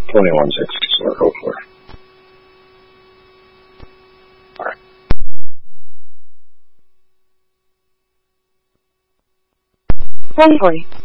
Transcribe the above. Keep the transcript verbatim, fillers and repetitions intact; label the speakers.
Speaker 1: twenty-one sixty-four, go for it. Alright.
Speaker 2: One forty.